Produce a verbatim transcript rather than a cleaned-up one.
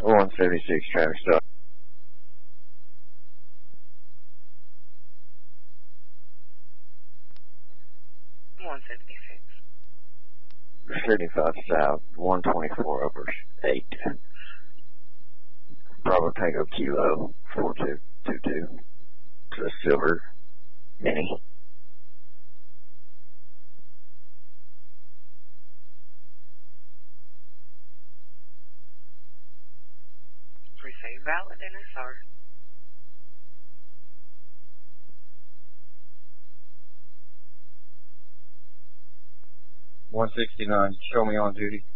one seventy-six traffic stop. one seventy-six. seventy-five south, one twenty-four over eight. Bravo Tango Kilo, four two two two. To the Silver Mini. Receive valid N S R. one sixty-nine, show me on duty.